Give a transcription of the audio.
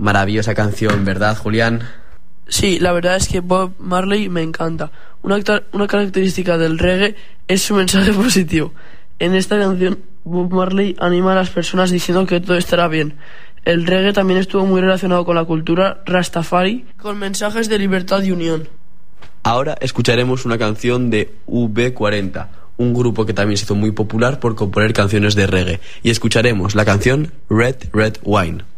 Maravillosa canción, ¿verdad, Julián? Sí, la verdad es que Bob Marley me encanta. Una característica del reggae es su mensaje positivo. En esta canción, Bob Marley anima a las personas diciendo que todo estará bien. El reggae también estuvo muy relacionado con la cultura Rastafari, con mensajes de libertad y unión. Ahora escucharemos una canción de V40, un grupo que también se hizo muy popular por componer canciones de reggae, y escucharemos la canción Red Red Wine.